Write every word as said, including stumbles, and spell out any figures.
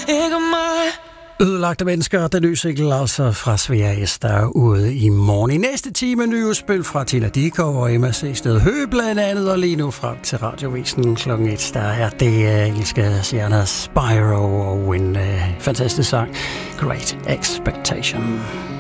Ikke mig. Ødelagte mennesker, den nye single altså fra Svea S, der er ude i morgen. I næste time nye udspil fra Tina Dickow og Emma C. Sted Høgh blandt andet, og lige nu frem til radiovisen klokken et, der er det uh, engelske stjerner Spyro og en uh, fantastisk sang, Great Expectation.